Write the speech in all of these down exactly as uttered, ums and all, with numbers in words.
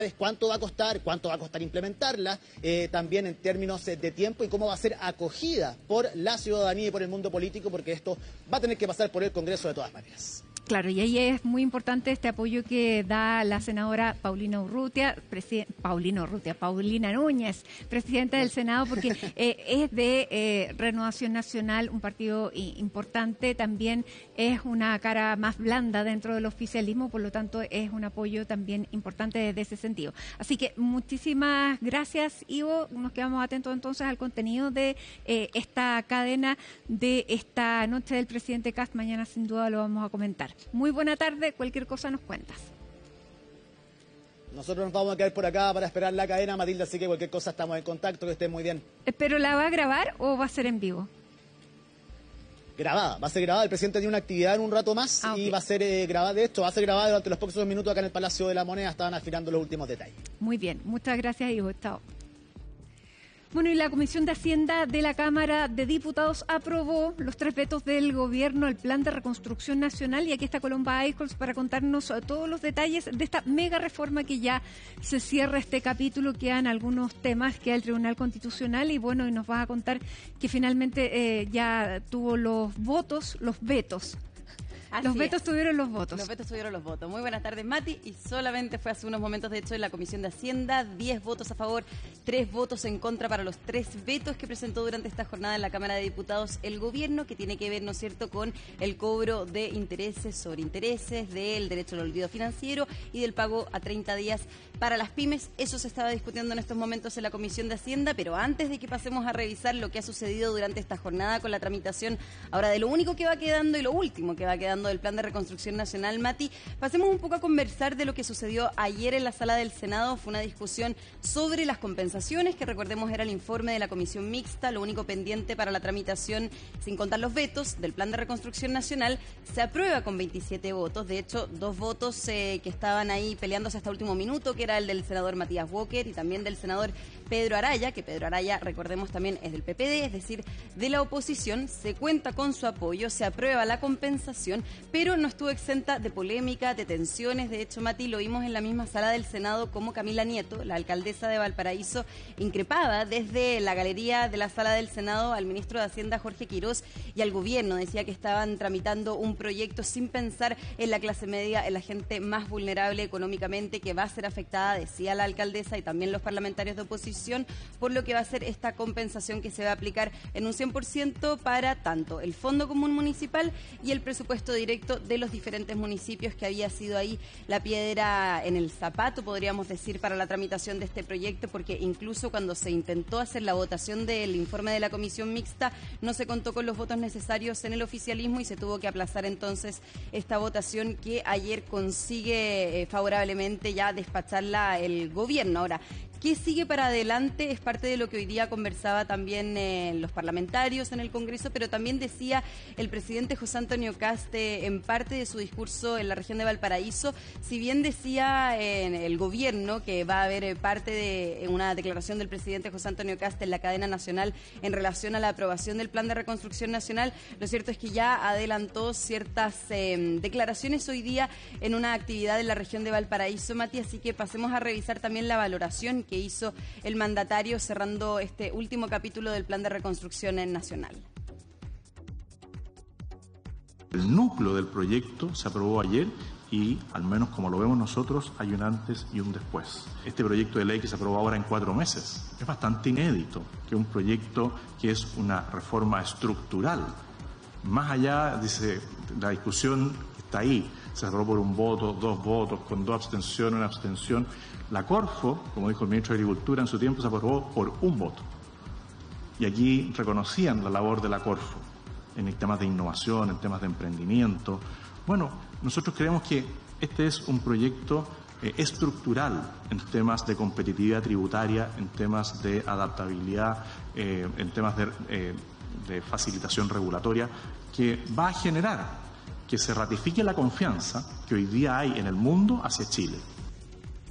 cuánto va a costar, cuánto va a costar implementarla, eh, también en términos de tiempo y cómo va a ser acogida por la ciudadanía y por el mundo político, porque esto va a tener que pasar por el Congreso de todas maneras. Claro, y ahí es muy importante este apoyo que da la senadora Paulina Urrutia, Paulina Urrutia, Paulina Núñez, presidenta del Senado, porque eh, es de eh, Renovación Nacional, un partido importante, también es una cara más blanda dentro del oficialismo, por lo tanto es un apoyo también importante desde ese sentido. Así que muchísimas gracias, Ivo, nos quedamos atentos entonces al contenido de eh, esta cadena de esta noche del presidente Kast, mañana sin duda lo vamos a comentar. Muy buena tarde, cualquier cosa nos cuentas. Nosotros nos vamos a quedar por acá para esperar la cadena, Matilda, así que cualquier cosa estamos en contacto, que estén muy bien. ¿Pero la va a grabar o va a ser en vivo? Grabada, va a ser grabada, el presidente tiene una actividad en un rato más ah, okay. y va a ser eh, grabada, de esto va a ser grabada durante los próximos minutos acá en el Palacio de la Moneda, estaban afinando los últimos detalles. Muy bien, muchas gracias, Ivo, chao. Bueno, y la Comisión de Hacienda de la Cámara de Diputados aprobó los tres vetos del Gobierno al Plan de Reconstrucción Nacional, y aquí está Colomba Eichholz para contarnos todos los detalles de esta mega reforma que ya se cierra este capítulo. Quedan algunos temas, queda el Tribunal Constitucional y bueno, y nos vas a contar que finalmente eh, ya tuvo los votos, los vetos. Así los vetos es. tuvieron los votos. Los vetos tuvieron los votos. Muy buenas tardes, Mati. Y solamente fue hace unos momentos, de hecho, en la Comisión de Hacienda, diez votos a favor, tres votos en contra para los tres vetos que presentó durante esta jornada en la Cámara de Diputados el Gobierno, que tiene que ver, ¿no es cierto?, con el cobro de intereses sobre intereses, del derecho al olvido financiero y del pago a treinta días para las pymes. Eso se estaba discutiendo en estos momentos en la Comisión de Hacienda, pero antes de que pasemos a revisar lo que ha sucedido durante esta jornada con la tramitación ahora de lo único que va quedando y lo último que va quedando del Plan de Reconstrucción Nacional, Mati, pasemos un poco a conversar de lo que sucedió ayer en la sala del Senado. Fue una discusión sobre las compensaciones, que recordemos era el informe de la Comisión Mixta, lo único pendiente para la tramitación, sin contar los vetos del Plan de Reconstrucción Nacional. Se aprueba con veintisiete votos, de hecho, dos votos eh, que estaban ahí peleándose hasta último minuto, que era el del senador Matías Walker y también del senador Pedro Araya, que Pedro Araya, recordemos, también es del P P D, es decir, de la oposición. Se cuenta con su apoyo, se aprueba la compensación, pero no estuvo exenta de polémica, de tensiones. De hecho, Mati, lo vimos en la misma sala del Senado como Camila Nieto, la alcaldesa de Valparaíso, increpaba desde la galería de la sala del Senado al ministro de Hacienda, Jorge Quirós, y al gobierno. Decía que estaban tramitando un proyecto sin pensar en la clase media, en la gente más vulnerable económicamente, que va a ser afectada, decía la alcaldesa y también los parlamentarios de oposición, por lo que va a ser esta compensación que se va a aplicar en un cien por ciento para tanto el Fondo Común Municipal y el presupuesto directo de los diferentes municipios, que había sido ahí la piedra en el zapato, podríamos decir, para la tramitación de este proyecto, porque incluso cuando se intentó hacer la votación del informe de la Comisión Mixta, no se contó con los votos necesarios en el oficialismo y se tuvo que aplazar entonces esta votación, que ayer consigue eh, favorablemente ya despacharla el gobierno. Ahora, ¿qué sigue para adelante? Es parte de lo que hoy día conversaba también eh, los parlamentarios en el Congreso, pero también decía el presidente José Antonio Kast eh, en parte de su discurso en la región de Valparaíso. Si bien decía eh, el gobierno que va a haber eh, parte de eh, una declaración del presidente José Antonio Kast en la cadena nacional en relación a la aprobación del Plan de Reconstrucción Nacional, lo cierto es que ya adelantó ciertas eh, declaraciones hoy día en una actividad en la región de Valparaíso, Mati, así que pasemos a revisar también la valoración que hizo el mandatario cerrando este último capítulo del Plan de Reconstrucción Nacional. El núcleo del proyecto se aprobó ayer y, al menos como lo vemos nosotros, hay un antes y un después. Este proyecto de ley que se aprobó ahora en cuatro meses es bastante inédito, que un proyecto que es una reforma estructural. Más allá, dice, la discusión está ahí, se aprobó por un voto, dos votos, con dos abstenciones, una abstención. La Corfo, como dijo el ministro de Agricultura en su tiempo, se aprobó por un voto. Y aquí reconocían la labor de la Corfo en temas de innovación, en temas de emprendimiento. Bueno, nosotros creemos que este es un proyecto eh, estructural en temas de competitividad tributaria, en temas de adaptabilidad, eh, en temas de, eh, de facilitación regulatoria, que va a generar que se ratifique la confianza que hoy día hay en el mundo hacia Chile.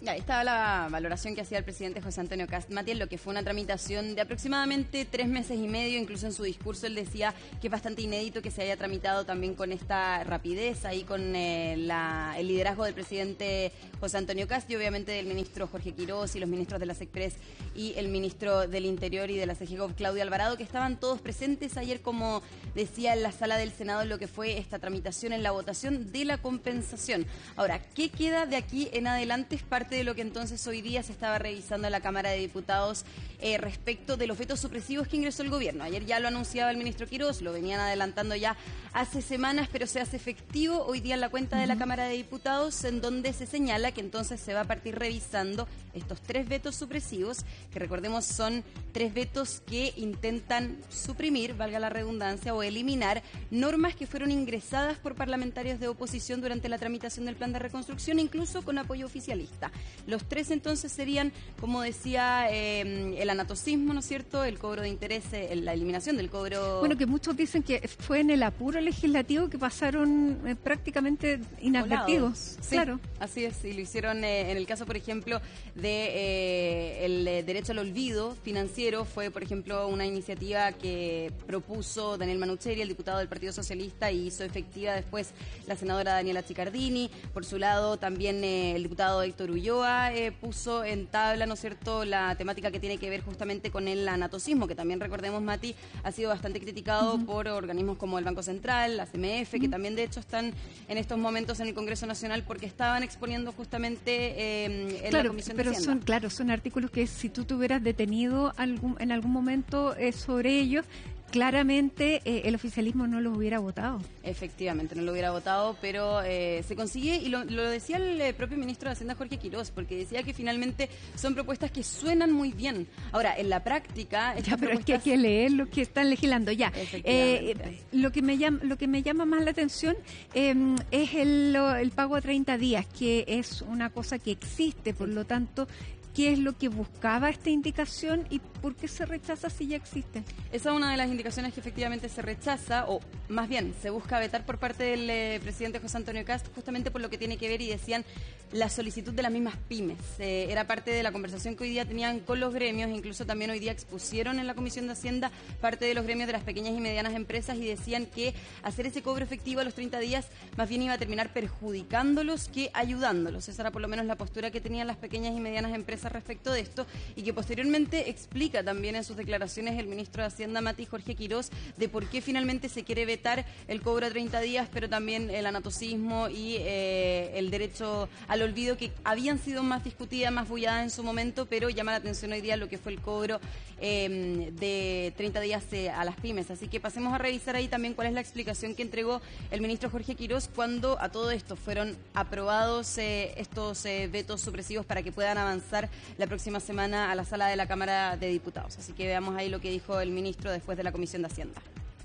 Ahí estaba la valoración que hacía el presidente José Antonio Kast, Mati, en lo que fue una tramitación de aproximadamente tres meses y medio. Incluso en su discurso él decía que es bastante inédito que se haya tramitado también con esta rapidez, ahí con eh, la, el liderazgo del presidente José Antonio Kast y obviamente del ministro Jorge Quirós y los ministros de la SECPRES y el ministro del Interior y de la CEGECOP, Claudio Alvarado, que estaban todos presentes ayer, como decía, en la sala del Senado en lo que fue esta tramitación en la votación de la compensación. Ahora, ¿qué queda de aquí en adelante? Es parte de lo que entonces hoy día se estaba revisando en la Cámara de Diputados eh, respecto de los vetos supresivos que ingresó el gobierno. Ayer ya lo anunciaba el ministro Quirós, lo venían adelantando ya hace semanas, pero se hace efectivo hoy día en la cuenta de la Cámara de Diputados, en donde se señala que entonces se va a partir revisando estos tres vetos supresivos, que recordemos son tres vetos que intentan suprimir, valga la redundancia, o eliminar normas que fueron ingresadas por parlamentarios de oposición durante la tramitación del plan de reconstrucción, incluso con apoyo oficialista. Los tres entonces serían, como decía, eh, el anatocismo, ¿no es cierto?, el cobro de intereses, la eliminación del cobro... Bueno, que muchos dicen que fue en el apuro legislativo que pasaron eh, prácticamente inadvertidos. Sí, claro. Así es, y lo hicieron eh, en el caso, por ejemplo, de eh, el eh, derecho al olvido financiero. Fue, por ejemplo, una iniciativa que propuso Daniel Manucheri, el diputado del Partido Socialista, y hizo efectiva después la senadora Daniela Chicardini. Por su lado, también eh, el diputado Héctor Ulloa eh, puso en tabla, ¿no es cierto?, la temática que tiene que ver justamente con el anatocismo, que también, recordemos, Mati, ha sido bastante criticado uh-huh. por organismos como el Banco Central, la C M F, uh-huh. que también de hecho están en estos momentos en el Congreso Nacional porque estaban exponiendo justamente eh, en claro, la Comisión pero de Hacienda. Son, claro, son artículos que si tú te hubieras detenido algún, en algún momento eh, sobre ellos, claramente eh, el oficialismo no los hubiera votado. Efectivamente, no lo hubiera votado, pero eh, se consigue, y lo, lo decía el eh, propio ministro de Hacienda, Jorge Quirós, porque decía que finalmente son propuestas que suenan muy bien. Ahora, en la práctica... Ya, pero es que hay que leer lo que están legislando ya. Eh, lo, que me llama, lo que me llama más la atención eh, es el, lo, el pago a treinta días, que es una cosa que existe, por lo tanto... ¿Qué es lo que buscaba esta indicación y por qué se rechaza si ya existe? Esa es una de las indicaciones que efectivamente se rechaza, o más bien se busca vetar por parte del eh, presidente José Antonio Kast, justamente por lo que tiene que ver, y decían, la solicitud de las mismas pymes. Eh, era parte de la conversación que hoy día tenían con los gremios, incluso también hoy día expusieron en la Comisión de Hacienda parte de los gremios de las pequeñas y medianas empresas y decían que hacer ese cobro efectivo a los treinta días más bien iba a terminar perjudicándolos que ayudándolos. Esa era por lo menos la postura que tenían las pequeñas y medianas empresas respecto de esto, y que posteriormente explica también en sus declaraciones el ministro de Hacienda, Mati, Jorge Quirós, de por qué finalmente se quiere vetar el cobro a treinta días, pero también el anatocismo y eh, el derecho al olvido, que habían sido más discutidas, más bulladas en su momento, pero llama la atención hoy día lo que fue el cobro eh, de treinta días eh, a las pymes. Así que pasemos a revisar ahí también cuál es la explicación que entregó el ministro Jorge Quirós cuando a todo esto fueron aprobados eh, estos eh, vetos supresivos para que puedan avanzar la próxima semana a la sala de la Cámara de Diputados. Así que veamos ahí lo que dijo el ministro después de la Comisión de Hacienda.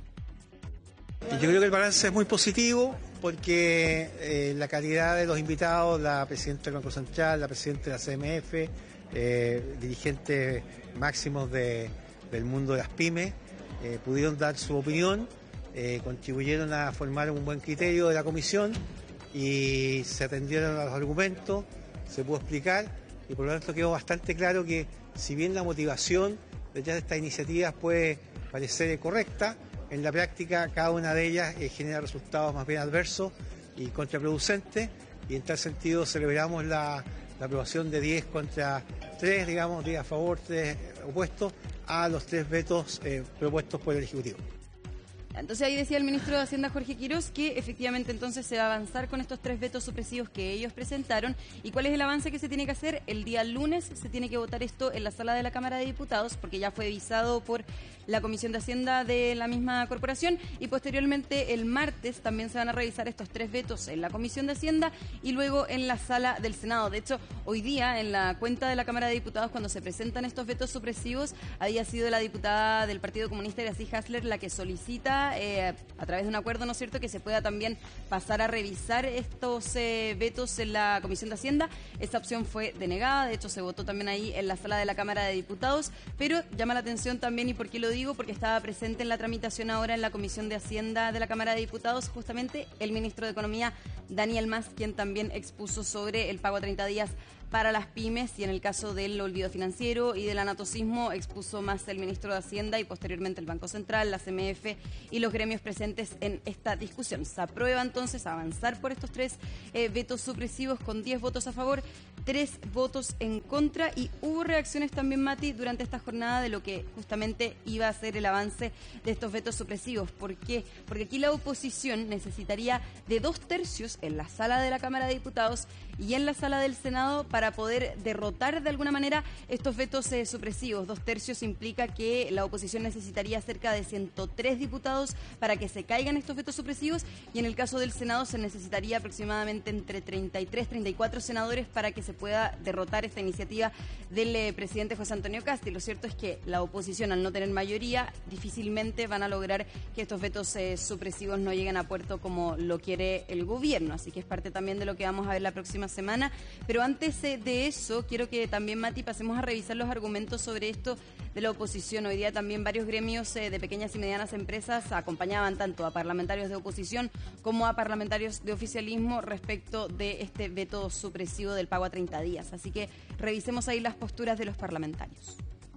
Yo creo que el balance es muy positivo porque eh, la calidad de los invitados, la presidenta del Banco Central, la presidenta de la C M F, eh, dirigentes máximos de, del mundo de las pymes, eh, pudieron dar su opinión, eh, contribuyeron a formar un buen criterio de la comisión y se atendieron a los argumentos, se pudo explicar. Y por lo tanto quedó bastante claro que si bien la motivación detrás de estas iniciativas puede parecer correcta, en la práctica cada una de ellas eh, genera resultados más bien adversos y contraproducentes, y en tal sentido celebramos la, la aprobación de diez contra tres, digamos, diez a favor, tres opuestos a los tres vetos eh, propuestos por el Ejecutivo. Entonces ahí decía el ministro de Hacienda, Jorge Quirós, que efectivamente entonces se va a avanzar con estos tres vetos supresivos que ellos presentaron. ¿Y cuál es el avance que se tiene que hacer? El día lunes se tiene que votar esto en la sala de la Cámara de Diputados, porque ya fue visado por la Comisión de Hacienda de la misma corporación, y posteriormente el martes también se van a revisar estos tres vetos en la Comisión de Hacienda y luego en la sala del Senado. De hecho, hoy día en la cuenta de la Cámara de Diputados, cuando se presentan estos vetos supresivos, había sido la diputada del Partido Comunista, Iracy Hasler, la que solicita Eh, a través de un acuerdo, ¿no es cierto?, que se pueda también pasar a revisar estos eh, vetos en la Comisión de Hacienda. Esa opción fue denegada, de hecho se votó también ahí en la sala de la Cámara de Diputados, pero llama la atención también, ¿y por qué lo digo? Porque estaba presente en la tramitación ahora en la Comisión de Hacienda de la Cámara de Diputados justamente el ministro de Economía, Daniel Mas, quien también expuso sobre el pago a treinta días para las pymes, y en el caso del olvido financiero y del anatocismo expuso más el ministro de Hacienda y posteriormente el Banco Central, la C M F y los gremios presentes en esta discusión. Se aprueba entonces avanzar por estos tres eh, vetos supresivos con diez votos a favor, tres votos en contra, y hubo reacciones también, Mati, durante esta jornada de lo que justamente iba a ser el avance de estos vetos supresivos. ¿Por qué? Porque aquí la oposición necesitaría de dos tercios en la sala de la Cámara de Diputados y en la sala del Senado para poder derrotar de alguna manera estos vetos eh, supresivos. Dos tercios implica que la oposición necesitaría cerca de ciento tres diputados para que se caigan estos vetos supresivos, y en el caso del Senado se necesitaría aproximadamente entre treinta y tres, treinta y cuatro senadores para que se pueda derrotar esta iniciativa del eh, presidente José Antonio Kast. Y lo cierto es que la oposición, al no tener mayoría, difícilmente van a lograr que estos vetos eh, supresivos no lleguen a puerto como lo quiere el gobierno. Así que es parte también de lo que vamos a ver la próxima semana. Pero antes eh, de eso, quiero que también, Mati, pasemos a revisar los argumentos sobre esto de la oposición. Hoy día también varios gremios eh, de pequeñas y medianas empresas acompañaban tanto a parlamentarios de oposición como a parlamentarios de oficialismo respecto de este veto supresivo del pago a treinta días. Así que revisemos ahí las posturas de los parlamentarios.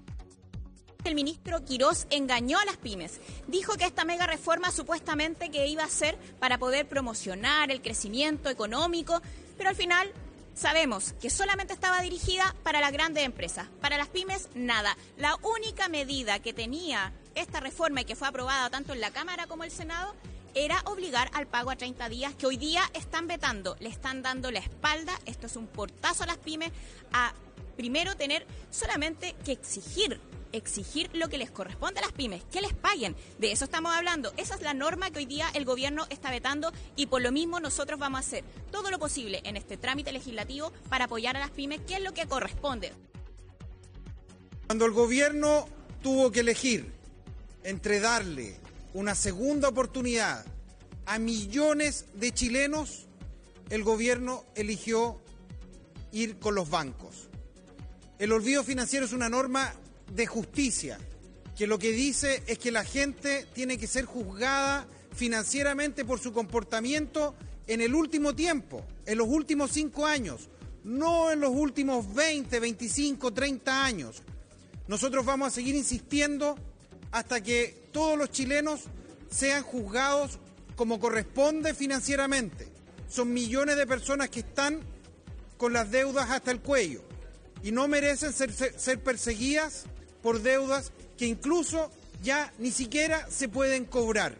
El ministro Quirós engañó a las pymes. Dijo que esta mega reforma supuestamente que iba a ser para poder promocionar el crecimiento económico, pero al final sabemos que solamente estaba dirigida para las grandes empresas. Para las pymes, nada. La única medida que tenía esta reforma y que fue aprobada tanto en la Cámara como en el Senado era obligar al pago a treinta días, que hoy día están vetando, le están dando la espalda. Esto es un portazo a las pymes a primero tener solamente que exigir exigir lo que les corresponde a las pymes, que les paguen. De eso estamos hablando. Esa es la norma que hoy día el gobierno está vetando, y por lo mismo nosotros vamos a hacer todo lo posible en este trámite legislativo para apoyar a las pymes, que es lo que corresponde. Cuando el gobierno tuvo que elegir entre darle una segunda oportunidad a millones de chilenos, el gobierno eligió ir con los bancos. El olvido financiero es una norma de justicia, que lo que dice es que la gente tiene que ser juzgada financieramente por su comportamiento en el último tiempo, en los últimos cinco años, no en los últimos veinte, veinticinco, treinta años. Nosotros vamos a seguir insistiendo hasta que todos los chilenos sean juzgados como corresponde financieramente. Son millones de personas que están con las deudas hasta el cuello y no merecen ser, ser, ser perseguidas por deudas que incluso ya ni siquiera se pueden cobrar.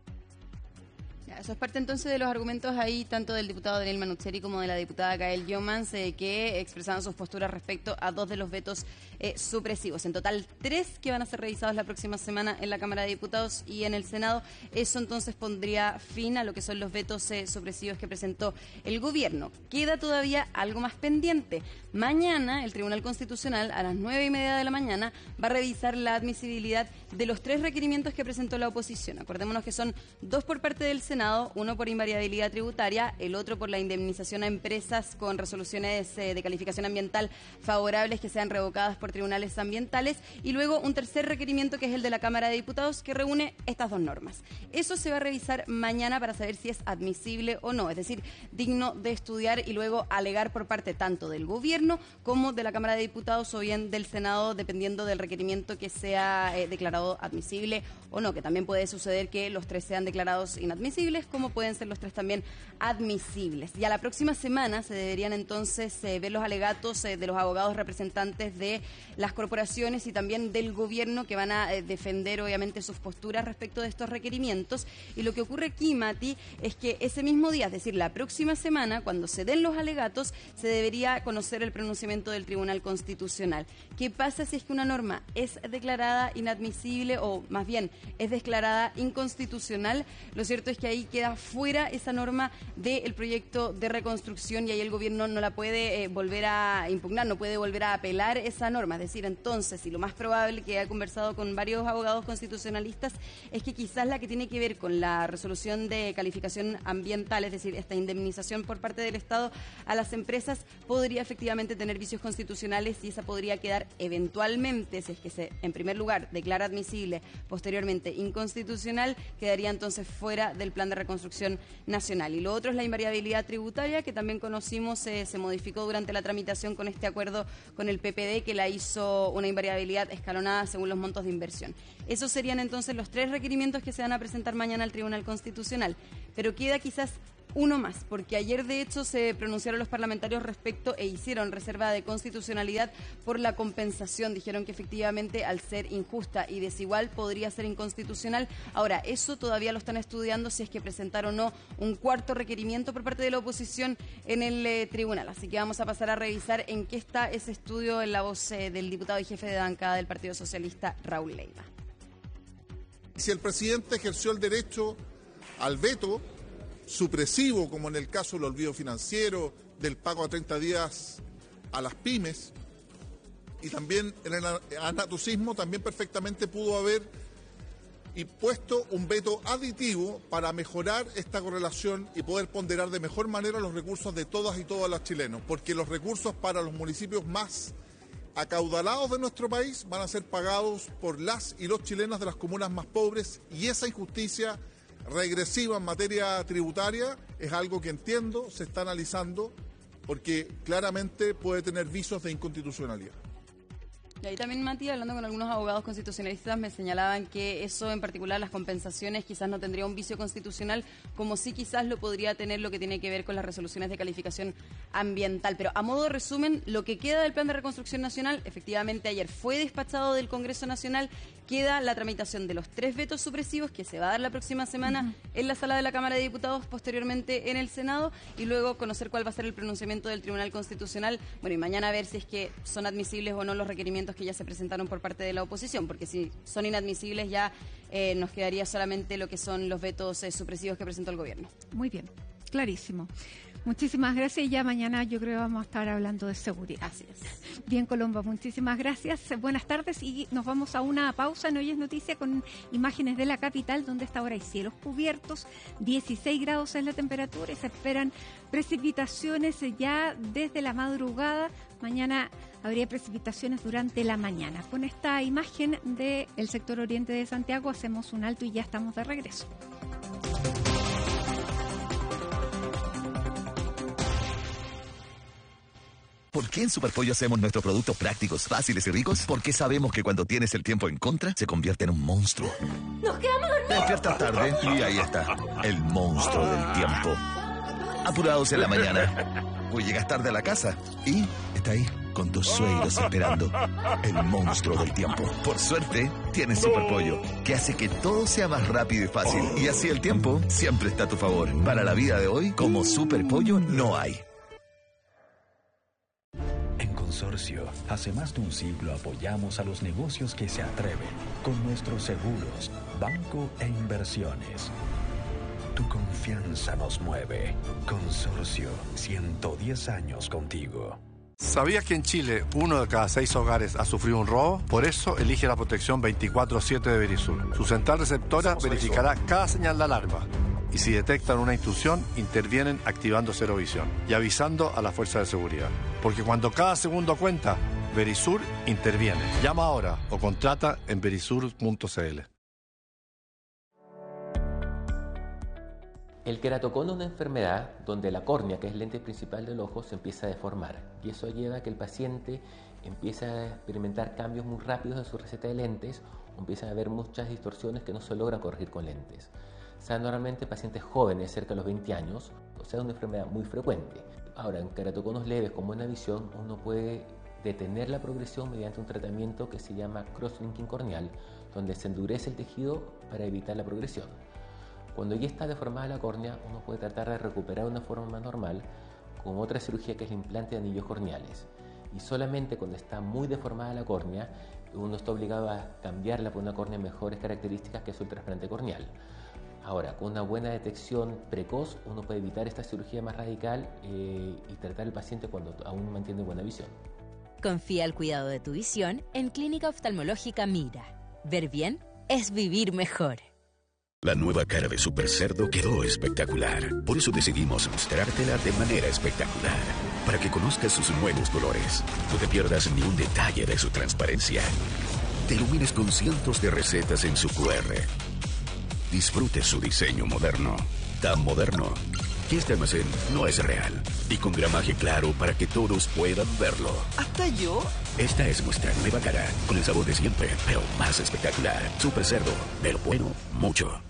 Eso es parte entonces de los argumentos ahí, tanto del diputado Daniel Manucheri como de la diputada Gael Jomans, eh, que expresaban sus posturas respecto a dos de los vetos eh, supresivos. En total, tres que van a ser revisados la próxima semana en la Cámara de Diputados y en el Senado. Eso entonces pondría fin a lo que son los vetos eh, supresivos que presentó el gobierno. Queda todavía algo más pendiente. Mañana el Tribunal Constitucional, a las nueve y media de la mañana, va a revisar la admisibilidad de los tres requerimientos que presentó la oposición. Acordémonos que son dos por parte del Senado, uno por invariabilidad tributaria, el otro por la indemnización a empresas con resoluciones eh, de calificación ambiental favorables que sean revocadas por tribunales ambientales, y luego un tercer requerimiento que es el de la Cámara de Diputados, que reúne estas dos normas. Eso se va a revisar mañana para saber si es admisible o no, es decir, digno de estudiar y luego alegar por parte tanto del gobierno como de la Cámara de Diputados o bien del Senado, dependiendo del requerimiento que sea eh, declarado admisible o no, que también puede suceder que los tres sean declarados inadmisibles, como pueden ser los tres también admisibles. Y a la próxima semana se deberían entonces eh, ver los alegatos eh, de los abogados representantes de las corporaciones y también del gobierno, que van a eh, defender obviamente sus posturas respecto de estos requerimientos. Y lo que ocurre aquí, Mati, es que ese mismo día, es decir, la próxima semana, cuando se den los alegatos, se debería conocer el pronunciamiento del Tribunal Constitucional. ¿Qué pasa si es que una norma es declarada inadmisible o más bien es declarada inconstitucional? Lo cierto es que ahí queda fuera esa norma del proyecto de reconstrucción y ahí el gobierno no la puede eh, volver a impugnar, no puede volver a apelar esa norma. Es decir, entonces, y lo más probable, que he conversado con varios abogados constitucionalistas, es que quizás la que tiene que ver con la resolución de calificación ambiental, es decir, esta indemnización por parte del Estado a las empresas, podría efectivamente tener vicios constitucionales y esa podría quedar eventualmente, si es que se, en primer lugar, declara admisible, posteriormente inconstitucional, quedaría entonces fuera del plan de Reconstrucción Nacional. Y lo otro es la invariabilidad tributaria, que también conocimos, eh, se modificó durante la tramitación con este acuerdo con el P P D, que la hizo una invariabilidad escalonada según los montos de inversión. Esos serían entonces los tres requerimientos que se van a presentar mañana al Tribunal Constitucional. Pero queda quizás uno más, porque ayer de hecho se pronunciaron los parlamentarios respecto e hicieron reserva de constitucionalidad por la compensación. Dijeron que efectivamente al ser injusta y desigual podría ser inconstitucional. Ahora, eso todavía lo están estudiando, si es que presentar o no un cuarto requerimiento por parte de la oposición en el eh, tribunal. Así que vamos a pasar a revisar en qué está ese estudio en la voz eh, del diputado y jefe de bancada del Partido Socialista, Raúl Leiva. Si el presidente ejerció el derecho al veto supresivo, como en el caso del olvido financiero, del pago a treinta días a las pymes, y también en el anatocismo también perfectamente pudo haber impuesto un veto aditivo para mejorar esta correlación y poder ponderar de mejor manera los recursos de todas y todas las chilenos, porque los recursos para los municipios más acaudalados de nuestro país van a ser pagados por las y los chilenos de las comunas más pobres, y esa injusticia regresiva en materia tributaria es algo que entiendo, se está analizando, porque claramente puede tener visos de inconstitucionalidad. Y ahí también, Mati, hablando con algunos abogados constitucionalistas, me señalaban que eso, en particular las compensaciones, quizás no tendría un vicio constitucional, como sí quizás lo podría tener lo que tiene que ver con las resoluciones de calificación ambiental. Pero a modo de resumen, lo que queda del Plan de Reconstrucción Nacional, efectivamente ayer fue despachado del Congreso Nacional, queda la tramitación de los tres vetos supresivos que se va a dar la próxima semana uh-huh. en la sala de la Cámara de Diputados, posteriormente en el Senado, y luego conocer cuál va a ser el pronunciamiento del Tribunal Constitucional. Bueno, y mañana a ver si es que son admisibles o no los requerimientos que ya se presentaron por parte de la oposición, porque si son inadmisibles ya eh, nos quedaría solamente lo que son los vetos eh, supresivos que presentó el gobierno. Muy bien, clarísimo. Muchísimas gracias, y ya mañana yo creo vamos a estar hablando de seguridad. Así es. Bien, Colomba, muchísimas gracias. Buenas tardes, y nos vamos a una pausa en Hoy es Noticia con imágenes de la capital, donde esta hora hay cielos cubiertos, dieciséis grados es la temperatura y se esperan precipitaciones ya desde la madrugada. Mañana habría precipitaciones durante la mañana. Con esta imagen del sector oriente de Santiago hacemos un alto y ya estamos de regreso. ¿Por qué en Superpollo hacemos nuestros productos prácticos, fáciles y ricos? Porque sabemos que cuando tienes el tiempo en contra, se convierte en un monstruo. ¡Nos quedamos dormidos! Despiertas tarde y ahí está, el monstruo del tiempo. Apurados en la mañana. Hoy llegas tarde a la casa y está ahí, con tus suegros esperando. El monstruo del tiempo. Por suerte, tienes Superpollo, que hace que todo sea más rápido y fácil. Y así el tiempo siempre está a tu favor. Para la vida de hoy, como Superpollo no hay. Consorcio. Hace más de un siglo apoyamos a los negocios que se atreven con nuestros seguros, banco e inversiones. Tu confianza nos mueve. Consorcio, ciento diez años contigo. ¿Sabías que en Chile uno de cada seis hogares ha sufrido un robo? Por eso elige la protección veinticuatro siete de Verisur. Su central receptora verificará cada señal de alarma. Y si detectan una intrusión, intervienen activando Cero Visión y avisando a la fuerza de seguridad. Porque cuando cada segundo cuenta, Verisur interviene. Llama ahora o contrata en verisur punto c l. El queratocono es una enfermedad donde la córnea, que es el lente principal del ojo, se empieza a deformar. Y eso lleva a que el paciente empiece a experimentar cambios muy rápidos en su receta de lentes, o empiezan a haber muchas distorsiones que no se logran corregir con lentes. O sea, normalmente pacientes jóvenes, cerca de los veinte años, o sea, es una enfermedad muy frecuente. Ahora, en queratoconos leves con buena visión, uno puede detener la progresión mediante un tratamiento que se llama cross-linking corneal, donde se endurece el tejido para evitar la progresión. Cuando ya está deformada la córnea, uno puede tratar de recuperar una forma más normal con otra cirugía que es el implante de anillos corneales. Y solamente cuando está muy deformada la córnea, uno está obligado a cambiarla por una córnea de mejores características, que es el trasplante corneal. Ahora, con una buena detección precoz, uno puede evitar esta cirugía más radical eh, y tratar al paciente cuando aún mantiene buena visión. Confía el cuidado de tu visión en Clínica Oftalmológica Mira. Ver bien es vivir mejor. La nueva cara de Super Cerdo quedó espectacular. Por eso decidimos mostrártela de manera espectacular. Para que conozcas sus nuevos colores. No te pierdas ni un detalle de su transparencia. Te ilumines con cientos de recetas en su cu erre. Disfrute su diseño moderno. tan moderno que este almacén no es real y con gramaje claro para que todos puedan verlo. ¿Hasta yo? Esta es nuestra nueva cara, con el sabor de siempre, pero más espectacular. Super Cerdo, de lo bueno, mucho.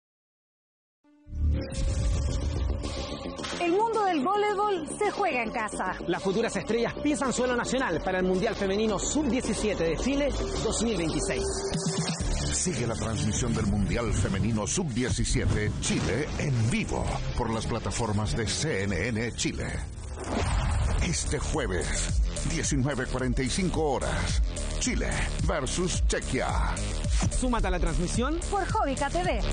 El mundo del voleibol se juega en casa. Las futuras estrellas pisan suelo nacional para el Mundial Femenino sub diecisiete de Chile dos mil veintiséis. Sigue la transmisión del Mundial Femenino sub diecisiete Chile en vivo por las plataformas de C N N Chile. Este jueves, diecinueve cuarenta y cinco horas, Chile versus Chequia. Súmate a la transmisión por Jovica T V.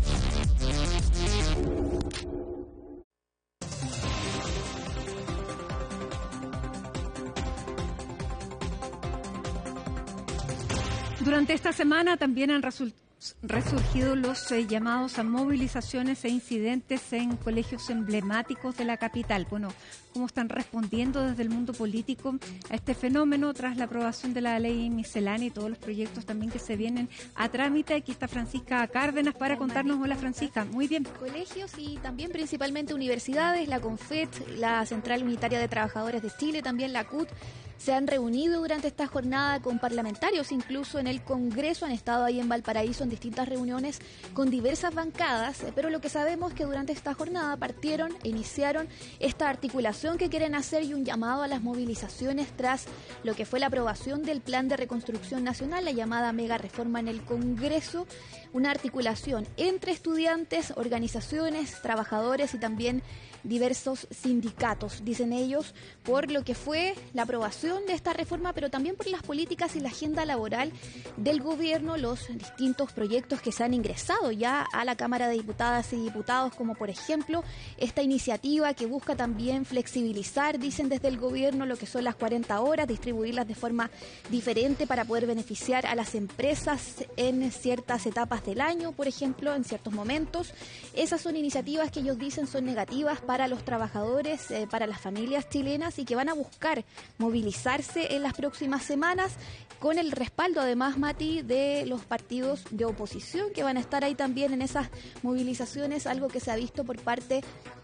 Durante esta semana también han resultado resurgido los eh, llamados a movilizaciones e incidentes en colegios emblemáticos de la capital. Bueno, ¿cómo están respondiendo desde el mundo político a este fenómeno tras la aprobación de la ley miscelánea y todos los proyectos también que se vienen a trámite? Aquí está Francisca Cárdenas para contarnos. Hola, Francisca. Muy bien. Colegios y también principalmente universidades, la CONFET, la Central Unitaria de Trabajadores de Chile, también la C U T, se han reunido durante esta jornada con parlamentarios, incluso en el Congreso, han estado ahí en Valparaíso en distintas reuniones con diversas bancadas, pero lo que sabemos es que durante esta jornada partieron e iniciaron esta articulación que quieren hacer y un llamado a las movilizaciones tras lo que fue la aprobación del Plan de Reconstrucción Nacional, la llamada mega reforma en el Congreso, una articulación entre estudiantes, organizaciones, trabajadores y también diversos sindicatos, dicen ellos, por lo que fue la aprobación de esta reforma, pero también por las políticas y la agenda laboral del gobierno, los distintos proyectos que se han ingresado ya a la Cámara de Diputadas y Diputados, como por ejemplo esta iniciativa que busca también flexibilizar, dicen desde el gobierno, lo que son las cuarenta horas, distribuirlas de forma diferente para poder beneficiar a las empresas en ciertas etapas del año, por ejemplo, en ciertos momentos. Esas son iniciativas que ellos dicen son negativas para para los trabajadores, eh, para las familias chilenas y que van a buscar movilizarse en las próximas semanas con el respaldo, además, Mati, de los partidos de oposición que van a estar ahí también en esas movilizaciones, algo que se ha visto por parte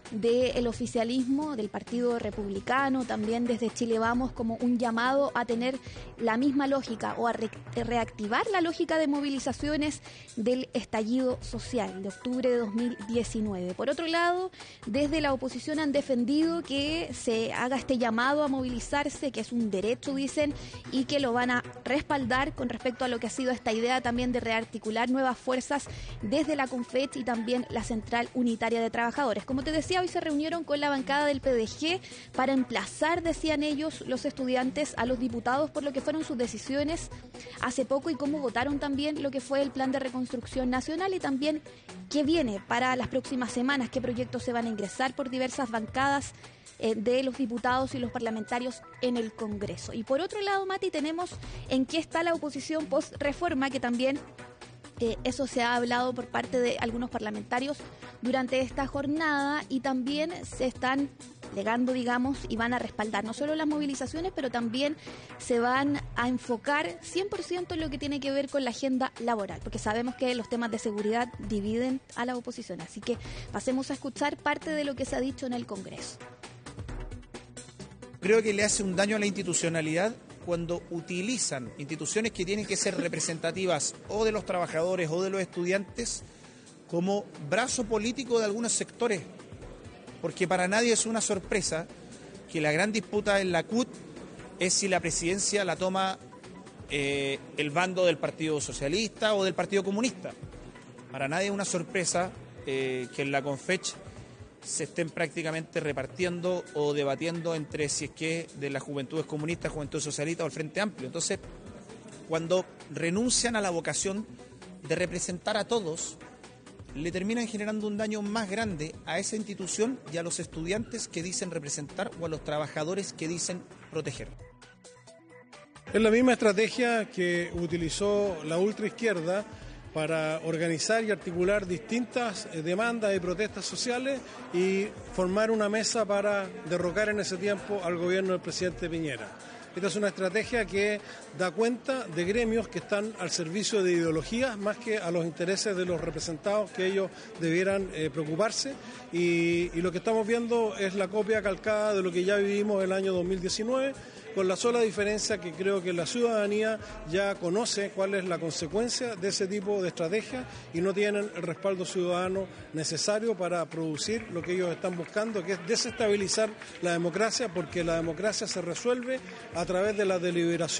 del oficialismo, del Partido Republicano, también desde Chile Vamos, como un llamado a tener la misma lógica o a re reactivar la lógica de movilizaciones del estallido social de octubre de dos mil diecinueve. Por otro lado, desde la oposición han defendido que se haga este llamado a movilizarse, que es un derecho, dicen, y que lo van a respaldar con respecto a lo que ha sido esta idea también de rearticular nuevas fuerzas desde la CONFET y también la Central Unitaria de Trabajadores. Como te decía, hoy se reunieron con la bancada del P D G para emplazar, decían ellos, los estudiantes a los diputados por lo que fueron sus decisiones hace poco y cómo votaron también lo que fue el Plan de Reconstrucción Nacional y también qué viene para las próximas semanas, qué proyectos se van a ingresar por diversas bancadas eh, de los diputados y los parlamentarios en el Congreso. Y por otro lado, Mati, tenemos en qué está la oposición post-reforma, que también Eh, eso se ha hablado por parte de algunos parlamentarios durante esta jornada y también se están legando, digamos, y van a respaldar no solo las movilizaciones, pero también se van a enfocar cien por ciento en lo que tiene que ver con la agenda laboral, porque sabemos que los temas de seguridad dividen a la oposición. Así que pasemos a escuchar parte de lo que se ha dicho en el Congreso. Creo que le hace un daño a la institucionalidad cuando utilizan instituciones que tienen que ser representativas o de los trabajadores o de los estudiantes como brazo político de algunos sectores, porque para nadie es una sorpresa que la gran disputa en la C U T es si la presidencia la toma eh, el bando del Partido Socialista o del Partido Comunista. Para nadie es una sorpresa eh, que en la CONFECH se estén prácticamente repartiendo o debatiendo entre si es que de las juventudes comunistas, juventudes socialistas o el Frente Amplio. Entonces, cuando renuncian a la vocación de representar a todos, le terminan generando un daño más grande a esa institución y a los estudiantes que dicen representar o a los trabajadores que dicen proteger. Es la misma estrategia que utilizó la ultraizquierda para organizar y articular distintas demandas y protestas sociales y formar una mesa para derrocar en ese tiempo al gobierno del presidente Piñera. Esta es una estrategia que da cuenta de gremios que están al servicio de ideologías más que a los intereses de los representados que ellos debieran eh, preocuparse. Y, y lo que estamos viendo es la copia calcada de lo que ya vivimos el año dos mil diecinueve, con la sola diferencia que creo que la ciudadanía ya conoce cuál es la consecuencia de ese tipo de estrategia y no tienen el respaldo ciudadano necesario para producir lo que ellos están buscando, que es desestabilizar la democracia, porque la democracia se resuelve a través de la deliberación